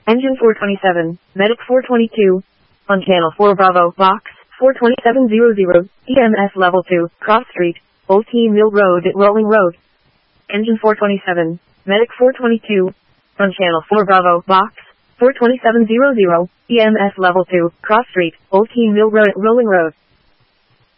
Engine 427, Medic 422. On Channel 4 Bravo, Box 42700, EMS Level 2, Cross Street, Old Key Mill Road at Rolling Road. Engine 427, Medic 422. On Channel 4 Bravo, Box 42700, EMS Level 2, Cross Street, Old Key Mill Road at Rolling Road.